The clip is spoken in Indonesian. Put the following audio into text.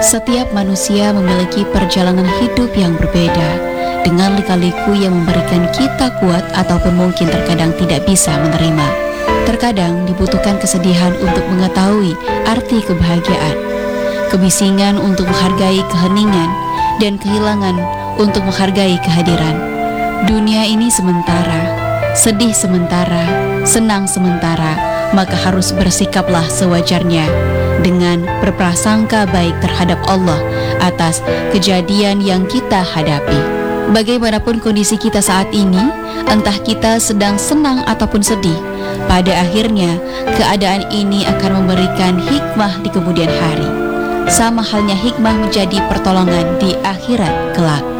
Setiap manusia memiliki perjalanan hidup yang berbeda, dengan lika-liku yang memberikan kita kuat ataupun mungkin terkadang tidak bisa menerima. Terkadang dibutuhkan kesedihan untuk mengetahui arti kebahagiaan, kebisingan untuk menghargai keheningan, dan kehilangan untuk menghargai kehadiran. Dunia ini sementara, sedih sementara, senang sementara, maka harus bersikaplah sewajarnya dengan berprasangka baik terhadap Allah atas kejadian yang kita hadapi. Bagaimanapun kondisi kita saat ini, entah kita sedang senang ataupun sedih, pada akhirnya keadaan ini akan memberikan hikmah di kemudian hari. Sama halnya hikmah menjadi pertolongan di akhirat kelak.